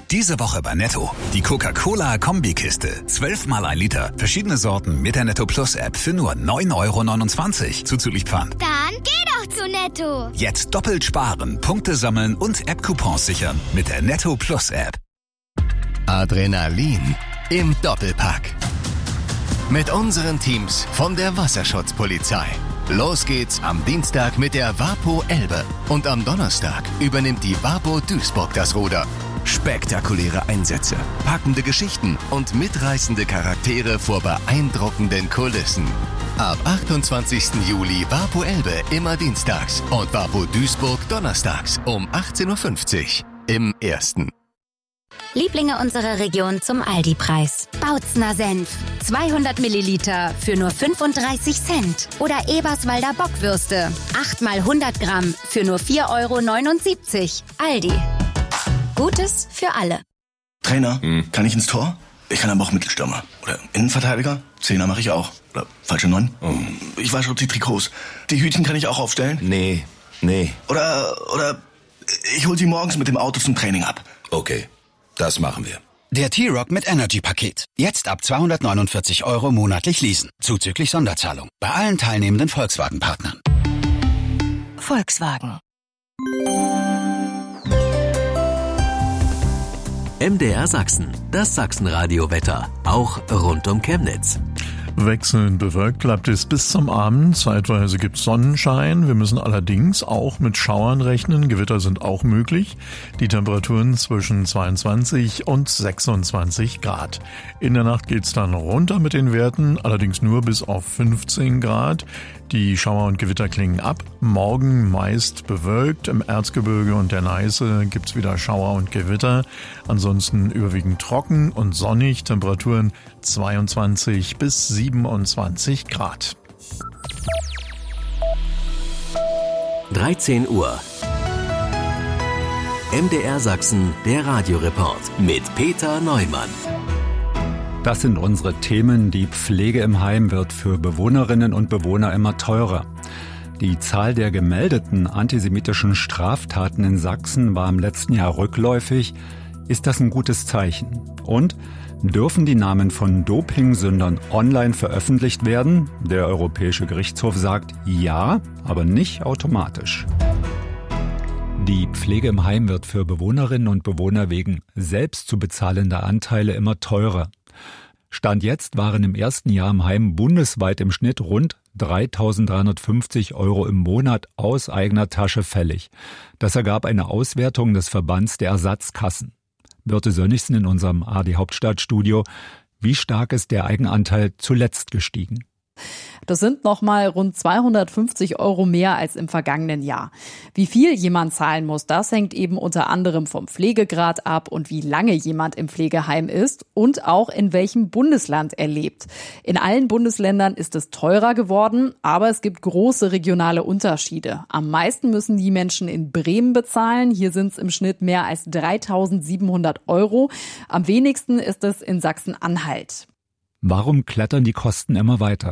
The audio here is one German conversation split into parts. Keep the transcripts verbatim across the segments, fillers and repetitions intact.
Diese Woche bei Netto. Die Coca-Cola-Kombikiste. zwölf mal ein Liter. Verschiedene Sorten mit der Netto Plus App für nur neun Euro neunundzwanzig. Zuzüglich Pfand. Dann geh doch zu Netto. Jetzt doppelt sparen, Punkte sammeln und App-Coupons sichern mit der Netto Plus App. Adrenalin im Doppelpack. Mit unseren Teams von der Wasserschutzpolizei. Los geht's am Dienstag mit der Wapo Elbe. Und am Donnerstag übernimmt die Wapo Duisburg das Ruder. Spektakuläre Einsätze, packende Geschichten und mitreißende Charaktere vor beeindruckenden Kulissen. Ab achtundzwanzigsten Juli Wapo Elbe immer dienstags und Wapo Duisburg donnerstags um achtzehn Uhr fünfzig im Ersten. Lieblinge unserer Region zum Aldi-Preis. Bautzner Senf. zweihundert Milliliter für nur fünfunddreißig Cent. Oder Eberswalder Bockwürste. acht mal hundert Gramm für nur vier Euro neunundsiebzig. Aldi. Gutes für alle. Trainer, hm. kann ich ins Tor? Ich kann aber auch Mittelstürmer. Oder Innenverteidiger? Zehner mache ich auch. Oder falsche Neun? Oh. Ich wasche die Trikots. Die Hütchen kann ich auch aufstellen? Nee, nee. Oder, oder ich hol sie morgens mit dem Auto zum Training ab. Okay, das machen wir. Der T-Rock mit Energy-Paket. Jetzt ab zweihundertneunundvierzig Euro monatlich leasen. Zuzüglich Sonderzahlung. Bei allen teilnehmenden Volkswagen-Partnern. Volkswagen. M D R Sachsen, das Sachsenradio-Wetter, auch rund um Chemnitz. Wechselnd bewölkt bleibt es bis zum Abend. Zeitweise gibt es Sonnenschein. Wir müssen allerdings auch mit Schauern rechnen. Gewitter sind auch möglich. Die Temperaturen zwischen zweiundzwanzig und sechsundzwanzig Grad. In der Nacht geht's dann runter mit den Werten, allerdings nur bis auf fünfzehn Grad. Die Schauer und Gewitter klingen ab. Morgen meist bewölkt. Im Erzgebirge und der Neiße gibt's wieder Schauer und Gewitter. Ansonsten überwiegend trocken und sonnig. Temperaturen zweiundzwanzig bis siebenundzwanzig Grad. dreizehn Uhr. M D R Sachsen, der Radioreport mit Peter Neumann. Das sind unsere Themen. Die Pflege im Heim wird für Bewohnerinnen und Bewohner immer teurer. Die Zahl der gemeldeten antisemitischen Straftaten in Sachsen war im letzten Jahr rückläufig. Ist das ein gutes Zeichen? Und dürfen die Namen von Dopingsündern online veröffentlicht werden? Der Europäische Gerichtshof sagt ja, aber nicht automatisch. Die Pflege im Heim wird für Bewohnerinnen und Bewohner wegen selbst zu bezahlender Anteile immer teurer. Stand jetzt waren im ersten Jahr im Heim bundesweit im Schnitt rund dreitausenddreihundertfünfzig Euro im Monat aus eigener Tasche fällig. Das ergab eine Auswertung des Verbands der Ersatzkassen. Birte Sönnigsen in unserem A D Hauptstadtstudio. Wie stark ist der Eigenanteil zuletzt gestiegen? Das sind nochmal rund zweihundertfünfzig Euro mehr als im vergangenen Jahr. Wie viel jemand zahlen muss, das hängt eben unter anderem vom Pflegegrad ab und wie lange jemand im Pflegeheim ist und auch in welchem Bundesland er lebt. In allen Bundesländern ist es teurer geworden, aber es gibt große regionale Unterschiede. Am meisten müssen die Menschen in Bremen bezahlen. Hier sind es im Schnitt mehr als dreitausendsiebenhundert Euro. Am wenigsten ist es in Sachsen-Anhalt. Warum klettern die Kosten immer weiter?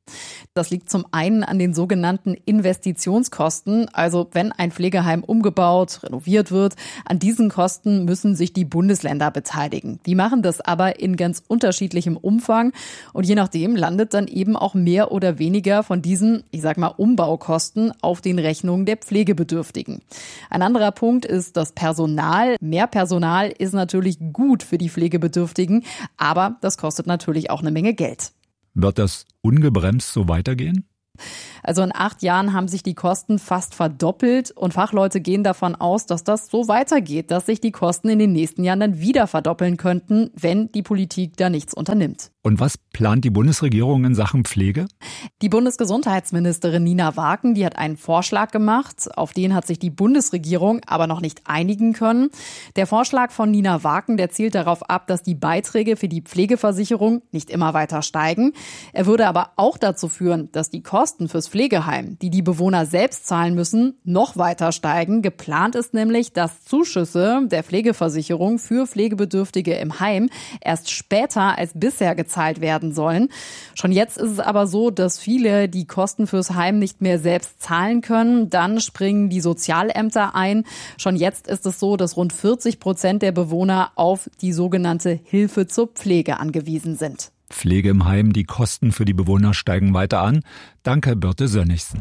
Das liegt zum einen an den sogenannten Investitionskosten. Also wenn ein Pflegeheim umgebaut, renoviert wird, an diesen Kosten müssen sich die Bundesländer beteiligen. Die machen das aber in ganz unterschiedlichem Umfang. Und je nachdem landet dann eben auch mehr oder weniger von diesen, ich sag mal, Umbaukosten auf den Rechnungen der Pflegebedürftigen. Ein anderer Punkt ist das Personal. Mehr Personal ist natürlich gut für die Pflegebedürftigen, aber das kostet natürlich auch eine Menge Geld. Wird das ungebremst so weitergehen? Also in acht Jahren haben sich die Kosten fast verdoppelt und Fachleute gehen davon aus, dass das so weitergeht, dass sich die Kosten in den nächsten Jahren dann wieder verdoppeln könnten, wenn die Politik da nichts unternimmt. Und was plant die Bundesregierung in Sachen Pflege? Die Bundesgesundheitsministerin Nina Waken, die hat einen Vorschlag gemacht, auf den hat sich die Bundesregierung aber noch nicht einigen können. Der Vorschlag von Nina Waken, der zielt darauf ab, dass die Beiträge für die Pflegeversicherung nicht immer weiter steigen. Er würde aber auch dazu führen, dass die Kosten fürs Pflegeheim, die die Bewohner selbst zahlen müssen, noch weiter steigen. Geplant ist nämlich, dass Zuschüsse der Pflegeversicherung für Pflegebedürftige im Heim erst später als bisher gezahlt bezahlt werden sollen. Schon jetzt ist es aber so, dass viele die Kosten fürs Heim nicht mehr selbst zahlen können. Dann springen die Sozialämter ein. Schon jetzt ist es so, dass rund vierzig Prozent der Bewohner auf die sogenannte Hilfe zur Pflege angewiesen sind. Pflege im Heim, die Kosten für die Bewohner steigen weiter an. Danke, Birte Sönnigsen.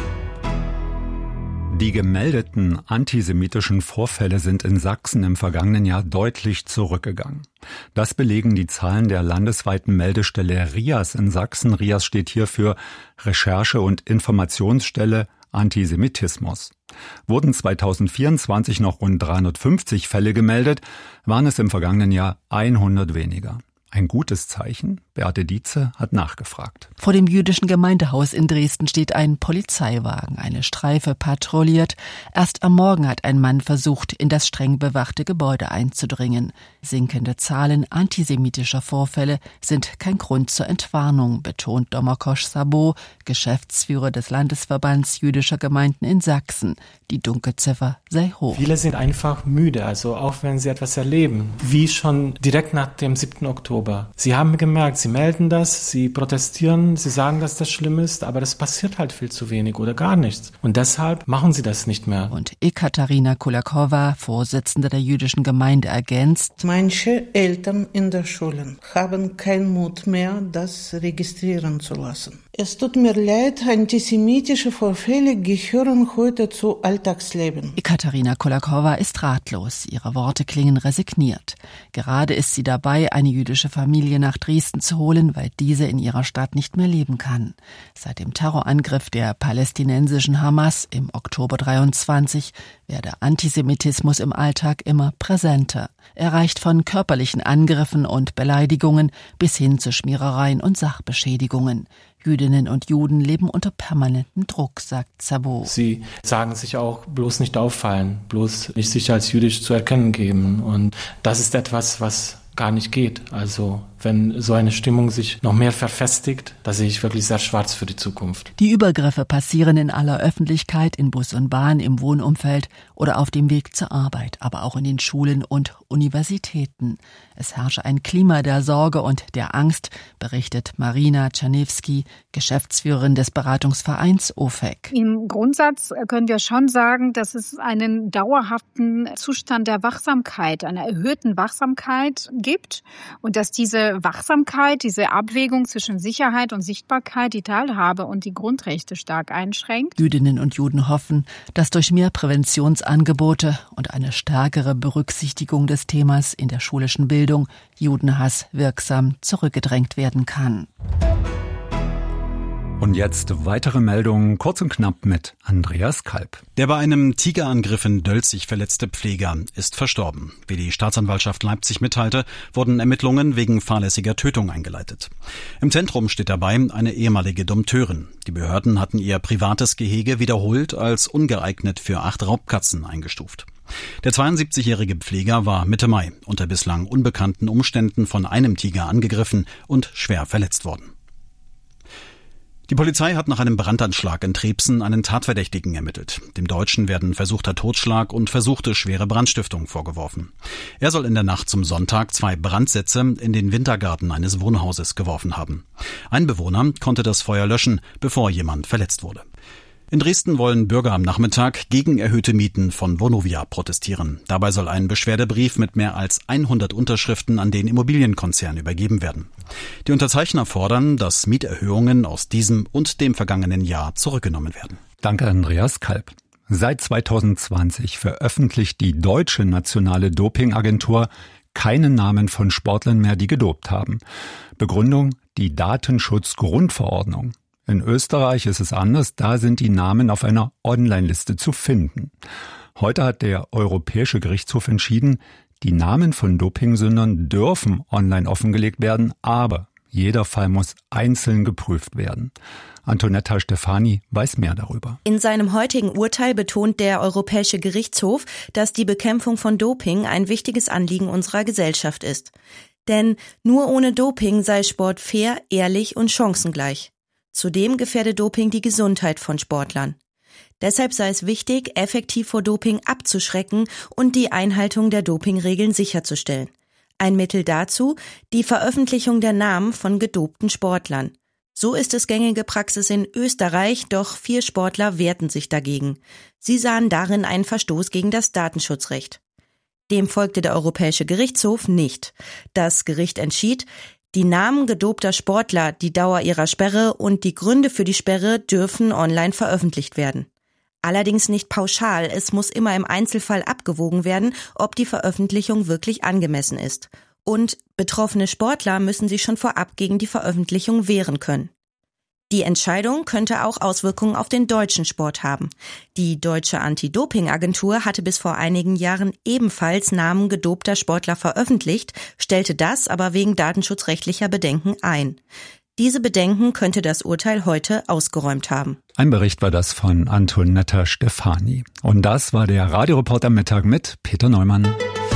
Die gemeldeten antisemitischen Vorfälle sind in Sachsen im vergangenen Jahr deutlich zurückgegangen. Das belegen die Zahlen der landesweiten Meldestelle R I A S in Sachsen. R I A S steht hier für Recherche- und Informationsstelle Antisemitismus. Wurden zweitausendvierundzwanzig noch rund dreihundertfünfzig Fälle gemeldet, waren es im vergangenen Jahr hundert weniger. Ein gutes Zeichen? Beate Dietze hat nachgefragt. Vor dem jüdischen Gemeindehaus in Dresden steht ein Polizeiwagen. Eine Streife patrouilliert. Erst am Morgen hat ein Mann versucht, in das streng bewachte Gebäude einzudringen. Sinkende Zahlen antisemitischer Vorfälle sind kein Grund zur Entwarnung, betont Domakosch Sabo, Geschäftsführer des Landesverbands jüdischer Gemeinden in Sachsen. Die Dunkelziffer sei hoch. Viele sind einfach müde, also auch wenn sie etwas erleben, wie schon direkt nach dem siebten Oktober. Sie haben gemerkt, sie melden das, sie protestieren, sie sagen, dass das schlimm ist, aber das passiert halt viel zu wenig oder gar nichts. Und deshalb machen sie das nicht mehr. Und Ekaterina Kulakowa, Vorsitzende der jüdischen Gemeinde, ergänzt: Manche Eltern in der Schulen haben keinen Mut mehr, das registrieren zu lassen. Es tut mir leid, antisemitische Vorfälle gehören heute zu Alltagsleben. Ekaterina Kulakowa ist ratlos. Ihre Worte klingen resigniert. Gerade ist sie dabei, eine jüdische Familie nach Dresden zu holen, weil diese in ihrer Stadt nicht mehr leben kann. Seit dem Terrorangriff der palästinensischen Hamas im Oktober dreiundzwanzig werde Antisemitismus im Alltag immer präsenter. Er reicht von körperlichen Angriffen und Beleidigungen bis hin zu Schmierereien und Sachbeschädigungen. Jüdinnen und Juden leben unter permanentem Druck, sagt Sabo. Sie sagen sich auch, bloß nicht auffallen, bloß nicht sich als jüdisch zu erkennen geben. Und das ist etwas, was gar nicht geht. Also wenn so eine Stimmung sich noch mehr verfestigt, da sehe ich wirklich sehr schwarz für die Zukunft. Die Übergriffe passieren in aller Öffentlichkeit, in Bus und Bahn, im Wohnumfeld oder auf dem Weg zur Arbeit, aber auch in den Schulen und Universitäten. Es herrsche ein Klima der Sorge und der Angst, berichtet Marina Czerniewski, Geschäftsführerin des Beratungsvereins O F E C. Im Grundsatz können wir schon sagen, dass es einen dauerhaften Zustand der Wachsamkeit, einer erhöhten Wachsamkeit gibt und dass diese Wachsamkeit, diese Abwägung zwischen Sicherheit und Sichtbarkeit die Teilhabe und die Grundrechte stark einschränkt. Jüdinnen und Juden hoffen, dass durch mehr Präventionsangebote und eine stärkere Berücksichtigung des Themas in der schulischen Bildung Judenhass wirksam zurückgedrängt werden kann. Und jetzt weitere Meldungen, kurz und knapp mit Andreas Kalb. Der bei einem Tigerangriff in Dölzig verletzte Pfleger ist verstorben. Wie die Staatsanwaltschaft Leipzig mitteilte, wurden Ermittlungen wegen fahrlässiger Tötung eingeleitet. Im Zentrum steht dabei eine ehemalige Dompteurin. Die Behörden hatten ihr privates Gehege wiederholt als ungeeignet für acht Raubkatzen eingestuft. Der zweiundsiebzigjährige Pfleger war Mitte Mai unter bislang unbekannten Umständen von einem Tiger angegriffen und schwer verletzt worden. Die Polizei hat nach einem Brandanschlag in Trebsen einen Tatverdächtigen ermittelt. Dem Deutschen werden versuchter Totschlag und versuchte schwere Brandstiftung vorgeworfen. Er soll in der Nacht zum Sonntag zwei Brandsätze in den Wintergarten eines Wohnhauses geworfen haben. Ein Bewohner konnte das Feuer löschen, bevor jemand verletzt wurde. In Dresden wollen Bürger am Nachmittag gegen erhöhte Mieten von Vonovia protestieren. Dabei soll ein Beschwerdebrief mit mehr als hundert Unterschriften an den Immobilienkonzern übergeben werden. Die Unterzeichner fordern, dass Mieterhöhungen aus diesem und dem vergangenen Jahr zurückgenommen werden. Danke, Andreas Kalb. Seit zweitausendzwanzig veröffentlicht die Deutsche Nationale Dopingagentur keine Namen von Sportlern mehr, die gedopt haben. Begründung: die Datenschutzgrundverordnung. In Österreich ist es anders, da sind die Namen auf einer Online-Liste zu finden. Heute hat der Europäische Gerichtshof entschieden, die Namen von Dopingsündern dürfen online offengelegt werden, aber jeder Fall muss einzeln geprüft werden. Antonetta Stefani weiß mehr darüber. In seinem heutigen Urteil betont der Europäische Gerichtshof, dass die Bekämpfung von Doping ein wichtiges Anliegen unserer Gesellschaft ist. Denn nur ohne Doping sei Sport fair, ehrlich und chancengleich. Zudem gefährde Doping die Gesundheit von Sportlern. Deshalb sei es wichtig, effektiv vor Doping abzuschrecken und die Einhaltung der Dopingregeln sicherzustellen. Ein Mittel dazu, die Veröffentlichung der Namen von gedopten Sportlern. So ist es gängige Praxis in Österreich, doch vier Sportler wehrten sich dagegen. Sie sahen darin einen Verstoß gegen das Datenschutzrecht. Dem folgte der Europäische Gerichtshof nicht. Das Gericht entschied, die Namen gedopter Sportler, die Dauer ihrer Sperre und die Gründe für die Sperre dürfen online veröffentlicht werden. Allerdings nicht pauschal, es muss immer im Einzelfall abgewogen werden, ob die Veröffentlichung wirklich angemessen ist. Und betroffene Sportler müssen sich schon vorab gegen die Veröffentlichung wehren können. Die Entscheidung könnte auch Auswirkungen auf den deutschen Sport haben. Die deutsche Anti-Doping-Agentur hatte bis vor einigen Jahren ebenfalls Namen gedopter Sportler veröffentlicht, stellte das aber wegen datenschutzrechtlicher Bedenken ein. Diese Bedenken könnte das Urteil heute ausgeräumt haben. Ein Bericht war das von Antonetta Stefani. Und das war der Radioreporter Mittag mit Peter Neumann.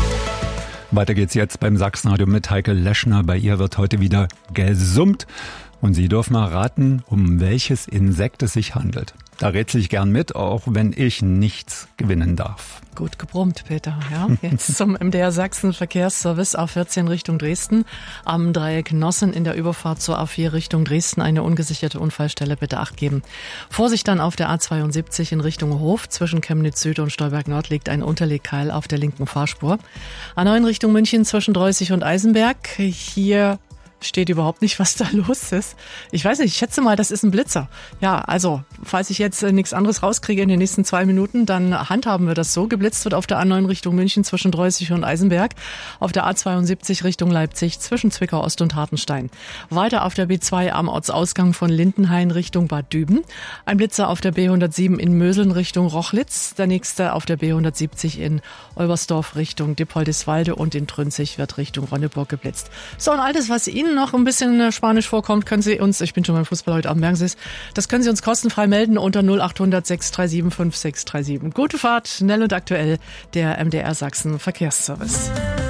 Weiter geht's jetzt beim Sachsenradio mit Heike Leschner. Bei ihr wird heute wieder gesummt. Und Sie dürfen mal raten, um welches Insekt es sich handelt. Da rätsel ich gern mit, auch wenn ich nichts gewinnen darf. Gut gebrummt, Peter. Ja, jetzt zum M D R Sachsen Verkehrsservice A vierzehn Richtung Dresden. Am Dreieck Nossen in der Überfahrt zur A vier Richtung Dresden eine ungesicherte Unfallstelle, bitte Acht geben. Vorsicht dann auf der A zweiundsiebzig in Richtung Hof. Zwischen Chemnitz Süd und Stolberg Nord liegt ein Unterlegkeil auf der linken Fahrspur. A neun Richtung München zwischen Dreußig und Eisenberg. Hier steht überhaupt nicht, was da los ist. Ich weiß nicht, ich schätze mal, das ist ein Blitzer. Ja, also, falls ich jetzt äh, nichts anderes rauskriege in den nächsten zwei Minuten, dann handhaben wir das so. Geblitzt wird auf der A neun Richtung München zwischen Dreußig und Eisenberg, auf der A zweiundsiebzig Richtung Leipzig zwischen Zwickau Ost und Hartenstein. Weiter auf der B zwei am Ortsausgang von Lindenhain Richtung Bad Düben. Ein Blitzer auf der B hundertsieben in Möseln Richtung Rochlitz. Der nächste auf der B hundertsiebzig in Olbersdorf Richtung Dippoldiswalde und in Trünzig wird Richtung Ronneburg geblitzt. So, und alles, was Ihnen noch ein bisschen Spanisch vorkommt, können Sie uns, ich bin schon beim Fußball heute Abend, merken Sie es, das können Sie uns kostenfrei melden unter null acht hundert sechs drei sieben fünf sechs drei sieben. Gute Fahrt, schnell und aktuell, der M D R Sachsen Verkehrsservice.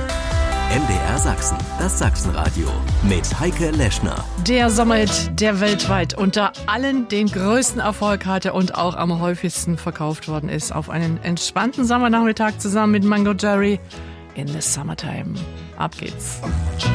M D R Sachsen, das Sachsenradio mit Heike Leschner. Der Sommerhit, der weltweit unter allen den größten Erfolg hatte und auch am häufigsten verkauft worden ist. Auf einen entspannten Sommernachmittag zusammen mit Mango Jerry in the Summertime. Ab geht's.